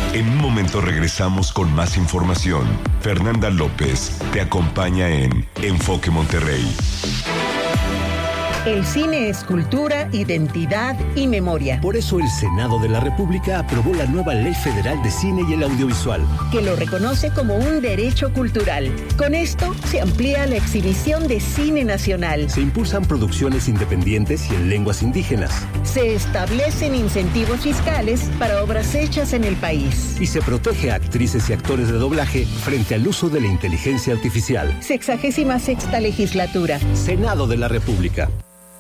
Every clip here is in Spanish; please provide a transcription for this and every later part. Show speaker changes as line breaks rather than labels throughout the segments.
En un momento regresamos con más información. Fernanda López te acompaña en Enfoque Monterrey.
El cine es cultura, identidad y memoria.
Por eso el Senado de la República aprobó la nueva Ley Federal de Cine y el Audiovisual,
que lo reconoce como un derecho cultural. Con esto se amplía la exhibición de cine nacional.
Se impulsan producciones independientes y en lenguas indígenas.
Se establecen incentivos fiscales para obras hechas en el país.
Y se protege a actrices y actores de doblaje frente al uso de la inteligencia artificial.
66ª legislatura.
Senado de la República.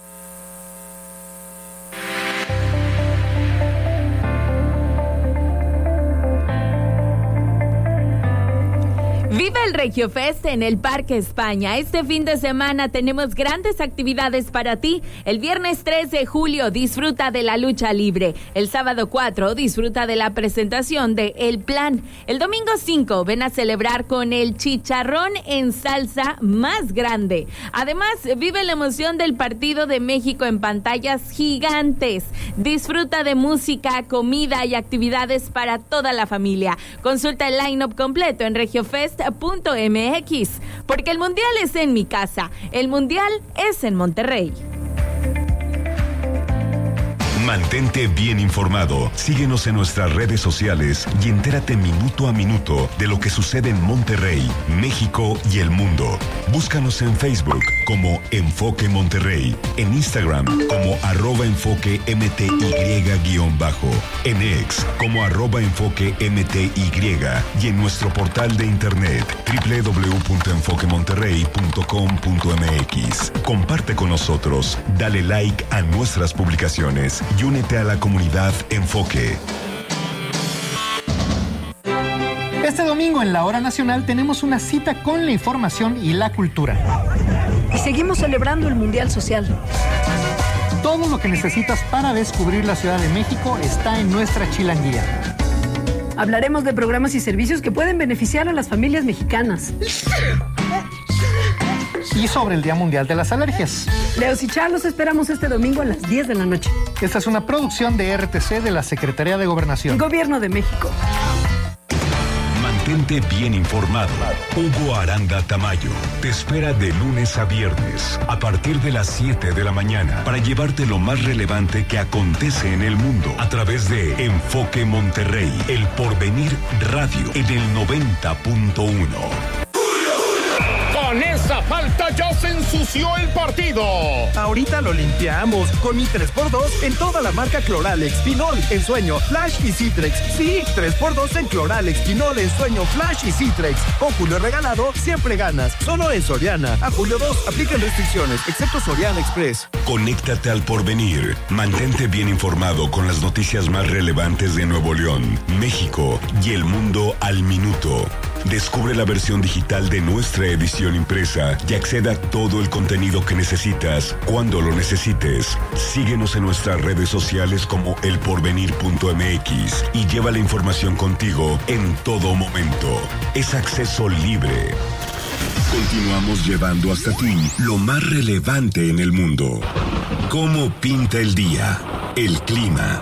Vive el Regio Fest en el Parque España. Este fin de semana tenemos grandes actividades para ti. El viernes 3 de julio disfruta de la lucha libre. El sábado 4 disfruta de la presentación de El Plan. El domingo 5 ven a celebrar con el chicharrón en salsa más grande. Además, vive la emoción del partido de México en pantallas gigantes. Disfruta de música, comida y actividades para toda la familia. Consulta el line-up completo en regiofest.mx, porque el mundial es en mi casa, el mundial es en Monterrey.
Mantente bien informado. Síguenos en nuestras redes sociales y entérate minuto a minuto de lo que sucede en Monterrey, México y el mundo. Búscanos en Facebook como Enfoque Monterrey, en Instagram como @enfoquemty_, en X como @enfoquemty y en nuestro portal de internet www.enfoquemonterrey.com.mx. Comparte con nosotros, dale like a nuestras publicaciones y únete a la comunidad Enfoque.
Este domingo en la Hora Nacional tenemos una cita con la información y la cultura.
Y seguimos celebrando el Mundial Social.
Todo lo que necesitas para descubrir la Ciudad de México está en nuestra chilanguía.
Hablaremos de programas y servicios que pueden beneficiar a las familias mexicanas.
Y sobre el Día Mundial de las Alergias.
Leos y Char, los esperamos este domingo a las 10 de la noche.
Esta es una producción de RTC de la Secretaría de Gobernación.
Gobierno de México.
Mantente bien informado. Hugo Aranda Tamayo te espera de lunes a viernes a partir de las 7 de la mañana para llevarte lo más relevante que acontece en el mundo a través de Enfoque Monterrey, El Porvenir Radio en el 90.1.
Con esa falta ya se ensució el partido.
Ahorita lo limpiamos con mi 3x2 en toda la marca Cloralex, Pinol, Ensueño, Flash y Citrex. Sí, 3x2 en Cloralex, Pinol, Ensueño, Flash y Citrex. Con Julio regalado, siempre ganas. Solo en Soriana. A julio 2, apliquen restricciones, excepto Soriana Express.
Conéctate al Porvenir. Mantente bien informado con las noticias más relevantes de Nuevo León, México y el mundo al minuto. Descubre la versión digital de nuestra edición impresa y acceda a todo el contenido que necesitas cuando lo necesites. Síguenos en nuestras redes sociales como elporvenir.mx y lleva la información contigo en todo momento. Es acceso libre. Continuamos llevando hasta ti lo más relevante en el mundo. ¿Cómo pinta el día? El clima.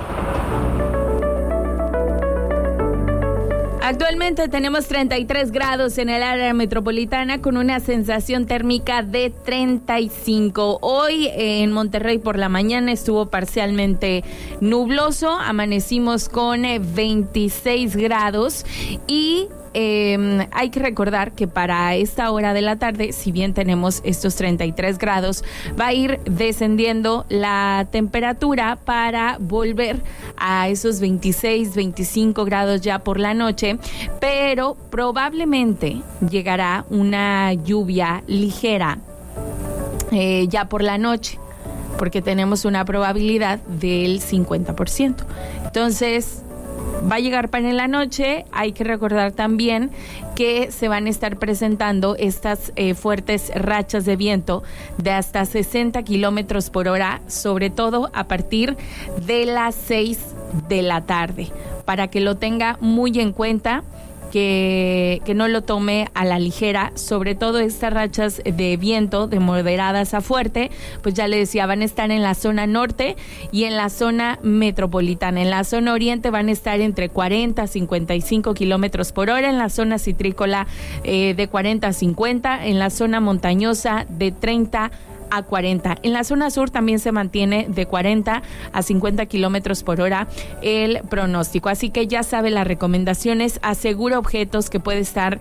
Actualmente tenemos 33 grados en el área metropolitana con una sensación térmica de 35. Hoy en Monterrey por la mañana estuvo parcialmente nubloso, amanecimos con 26 grados y hay que recordar que para esta hora de la tarde, si bien tenemos estos 33 grados, va a ir descendiendo la temperatura para volver a esos 26, 25 grados ya por la noche, pero probablemente llegará una lluvia ligera ya por la noche, porque tenemos una probabilidad del 50%. Entonces, va a llegar para en la noche. Hay que recordar también que se van a estar presentando estas fuertes rachas de viento de hasta 60 kilómetros por hora, sobre todo a partir de las 6 de la tarde. Para que lo tenga muy en cuenta, que no lo tome a la ligera, sobre todo estas rachas de viento de moderadas a fuerte, pues ya le decía, van a estar en la zona norte y en la zona metropolitana. En la zona oriente van a estar entre 40 a 55 kilómetros por hora, en la zona citrícola de 40 a 50, en la zona montañosa de 30 a 40. En la zona sur también se mantiene de 40 a 50 kilómetros por hora el pronóstico. Así que ya sabe las recomendaciones, asegura objetos que puede estar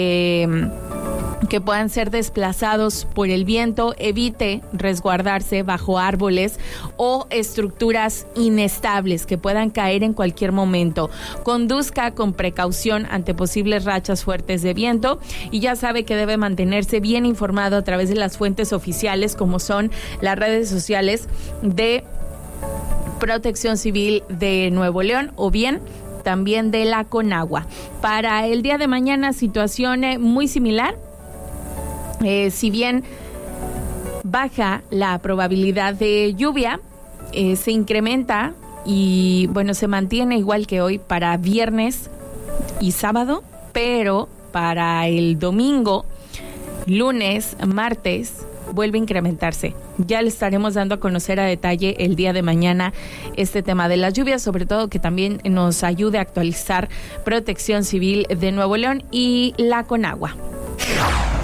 que puedan ser desplazados por el viento, evite resguardarse bajo árboles o estructuras inestables que puedan caer en cualquier momento. Conduzca con precaución ante posibles rachas fuertes de viento y ya sabe que debe mantenerse bien informado a través de las fuentes oficiales, como son las redes sociales de Protección Civil de Nuevo León o bien también de la Conagua. Para el día de mañana, situación muy similar. Si bien baja la probabilidad de lluvia, se incrementa y bueno, se mantiene igual que hoy para viernes y sábado, pero para el domingo, lunes, martes, vuelve a incrementarse. Ya le estaremos dando a conocer a detalle el día de mañana este tema de las lluvias, sobre todo que también nos ayude a actualizar Protección Civil de Nuevo León y la Conagua.